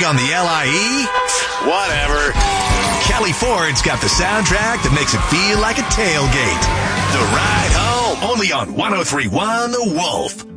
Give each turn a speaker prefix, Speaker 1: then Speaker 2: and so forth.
Speaker 1: on the LIE? Whatever. Kelly Ford's got the soundtrack that makes it feel like a tailgate. The Ride Home, only on 103.1 The Wolf.